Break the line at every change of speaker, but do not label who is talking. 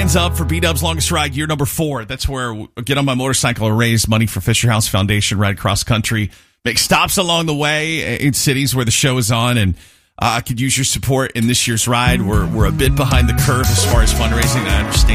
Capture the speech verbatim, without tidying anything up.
Hands up for B-Dub's Longest Ride, year number four. That's where we get on my motorcycle and raise money for Fisher House Foundation, ride across country, make stops along the way in cities where the show is on, and uh, I could use your support in this year's ride. We're we're a bit behind the curve as far as fundraising, I understand.